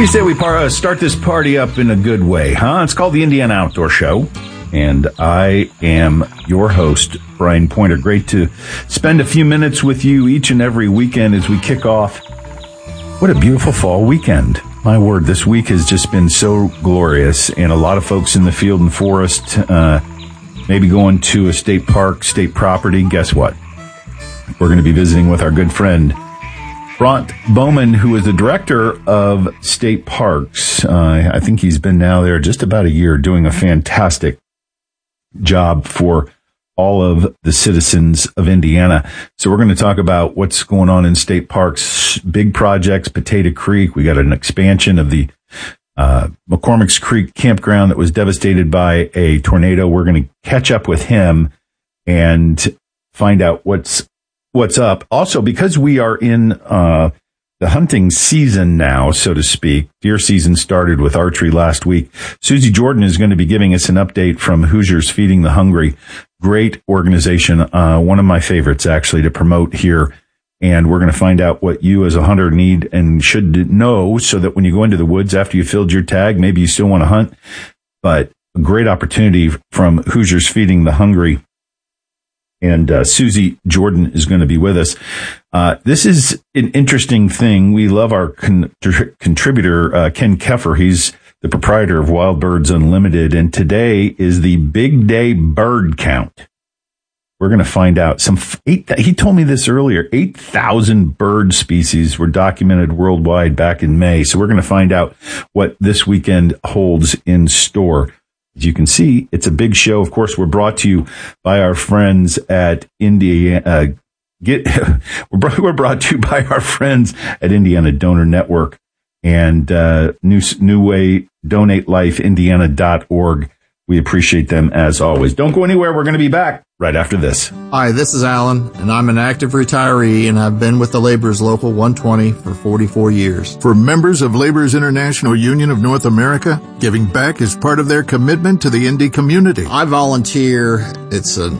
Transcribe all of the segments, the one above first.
do you say we start this party up in a good way, huh? It's called the Indiana Outdoor Show, and I am your host, Brian Pointer. Great to spend a few minutes with you each and every weekend as we kick off. What a beautiful fall weekend. My word, this week has just been so glorious, and a lot of folks in the field and forest, maybe going to a state park, state property. Guess what? We're going to be visiting with our good friend, Bront Bowman, who is the director of state parks. I think he's been now there just about a year, doing a fantastic job for all of the citizens of Indiana. So we're going to talk about what's going on in state parks, big projects, Potato Creek. We got an expansion of the McCormick's Creek campground that was devastated by a tornado. We're going to catch up with him and find out what's up. Also, because we are in the hunting season now, so to speak, deer season started with archery last week. Susie Jordan is going to be giving us an update from Hoosiers Feeding the Hungry. Great organization, one of my favorites, actually, to promote here. And we're going to find out what you as a hunter need and should know so that when you go into the woods after you filled your tag, maybe you still want to hunt. But a great opportunity from Hoosiers Feeding the Hungry. And Susie Jordan is going to be with us. This is an interesting thing. We love our contributor, Ken Keffer. He's the proprietor of Wild Birds Unlimited. And today is the big day bird count. We're going to find out he told me this earlier, 8,000 bird species were documented worldwide back in May. So we're going to find out what this weekend holds in store. As you can see, it's a big show. Of course, we're brought to you by our friends at Indiana. We're brought to you by our friends at Indiana Donor Network and New Way DonateLifeIndiana.org. We appreciate them as always. Don't go anywhere. We're going to be back right after this. Hi, this is Alan, and I'm an active retiree, and I've been with the Laborers Local 120 for 44 years. For members of Laborers International Union of North America, giving back is part of their commitment to the Indy community. I volunteer. It's an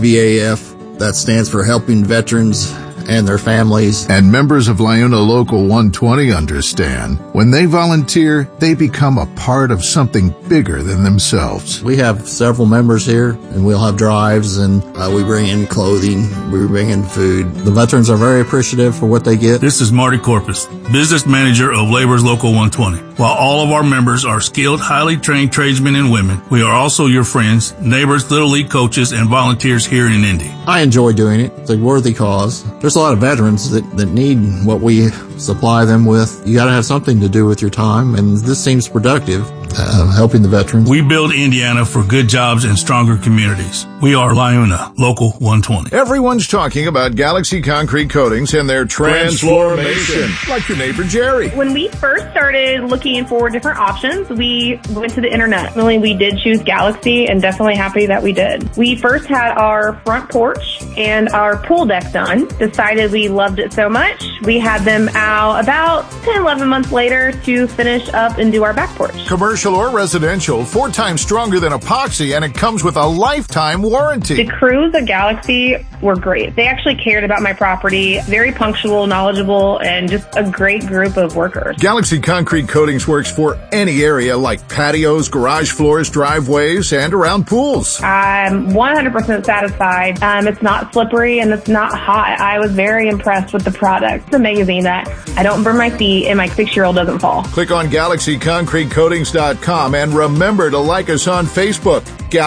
HVAF. That stands for Helping Veterans and their families. And members of LiUNA Local 120 understand when they volunteer, they become a part of something bigger than themselves. We have several members here, and we'll have drives, and we bring in clothing, we bring in food. The veterans are very appreciative for what they get. This is Marty Corpus, business manager of Laborers Local 120. While all of our members are skilled, highly trained tradesmen and women, we are also your friends, neighbors, Little League coaches, and volunteers here in Indy. I enjoy doing it. It's a worthy cause. There's a lot of veterans that need what we supply them with. You got to have something to do with your time, and this seems productive, helping the veterans. We build Indiana for good jobs and stronger communities. We are LiUNA Local 120. Everyone's talking about Galaxy Concrete Coatings and their transformation, like your neighbor Jerry. When we first started looking for different options, we went to the internet. We did choose Galaxy, and definitely happy that we did. We first had our front porch and our pool deck done. Decided we loved it so much, we had them out about 10, 11 months later to finish up and do our back porch. Commercial or residential, 4 times stronger than epoxy, and it comes with a lifetime warranty. The crews at Galaxy were great. They actually cared about my property, very punctual, knowledgeable, and just a great group of workers. Galaxy Concrete Coatings works for any area like patios, garage floors, driveways, and around pools. I'm 100% satisfied. It's not slippery and it's not hot. I was very impressed with the product. It's amazing that I don't burn my feet and my 6-year-old doesn't fall. Click on GalaxyConcreteCoatings.com and remember to like us on Facebook.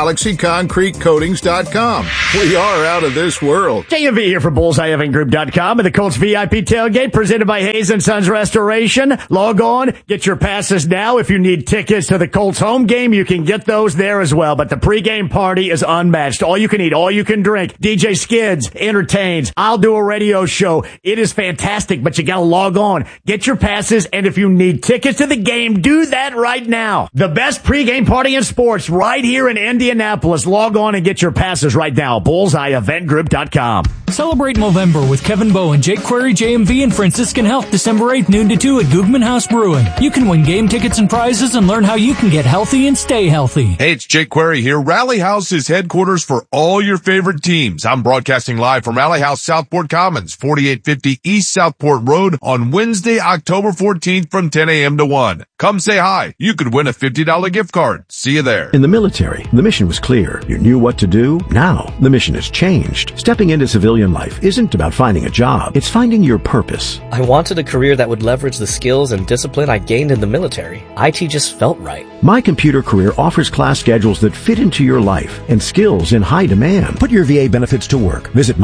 GalaxyConcreteCoatings.com. We are out of this world. JMV here for BullseyeEventGroup.com and the Colts VIP Tailgate presented by Hayes & Sons Restoration. Log on, get your passes now. If you need tickets to the Colts home game, you can get those there as well. But the pregame party is unmatched. All you can eat, all you can drink. DJ Skids entertains. I'll do a radio show. It is fantastic, but you got to log on. Get your passes, and if you need tickets to the game, do that right now. The best pregame party in sports right here in Indianapolis. Log on and get your passes right now. BullseyeEventGroup.com. Celebrate Movember with Kevin Bowen, Jake Query, JMV, and Franciscan Health December 8th, noon to 2 at Gugman House Brewing. You can win game tickets and prizes and learn how you can get healthy and stay healthy. Hey, it's Jake Query here. Rally House is headquarters for all your favorite teams. I'm broadcasting live from Rally House Southport Commons, 4850 East Southport Road on Wednesday, October 14th from 10 a.m. to 1. Come say hi. You could win a $50 gift card. See you there. In the military, the mission was clear. You knew what to do. Now, the mission has changed. Stepping into civilian life isn't about finding a job. It's finding your purpose. I wanted a career that would leverage the skills and discipline I gained in the military. IT just felt right. My Computer Career offers class schedules that fit into your life and skills in high demand. Put your VA benefits to work. Visit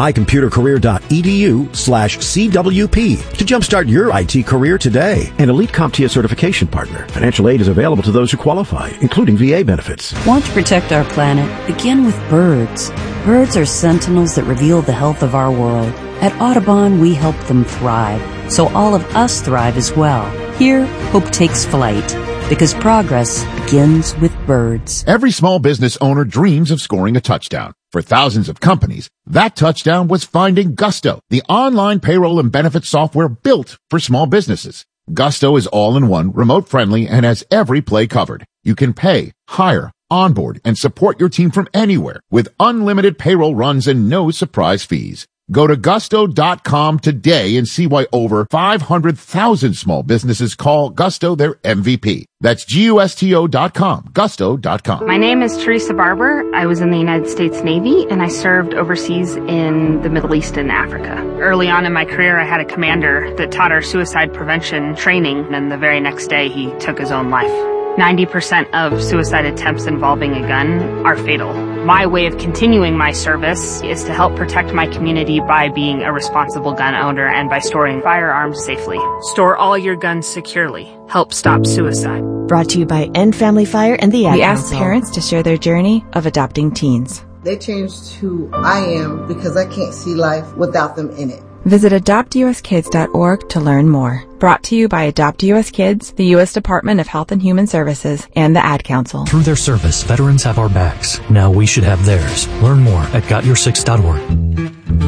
mycomputercareer.edu/CWP to jumpstart your IT career today. An Elite CompTIA certification partner. Financial aid is available to those who qualify, including VA benefits. Want to protect our planet? Begin with birds. Birds are sentinels that reveal the health of our world. At Audubon, we help them thrive, so all of us thrive as well. Here, hope takes flight, because progress begins with birds. Every small business owner dreams of scoring a touchdown. For thousands of companies, that touchdown was finding Gusto, the online payroll and benefits software built for small businesses. Gusto is all-in-one, remote-friendly, and has every play covered. You can pay, hire, onboard, and support your team from anywhere with unlimited payroll runs and no surprise fees. Go to gusto.com today and see why over 500,000 small businesses call Gusto their MVP. That's GUSTO.com, gusto.com. My name is Teresa Barber. I was in the United States Navy, and I served overseas in the Middle East and Africa. Early on in my career, I had a commander that taught our suicide prevention training, and the very next day, he took his own life. 90% of suicide attempts involving a gun are fatal. My way of continuing my service is to help protect my community by being a responsible gun owner and by storing firearms safely. Store all your guns securely. Help stop suicide. Brought to you by End Family Fire and the Ad We Council. ask parents to share their journey of adopting teens. They changed who I am because I can't see life without them in it. Visit AdoptUSKids.org to learn more. Brought to you by Adopt US Kids, the U.S. Department of Health and Human Services, and the Ad Council. Through their service, veterans have our backs. Now we should have theirs. Learn more at GotYour6.org.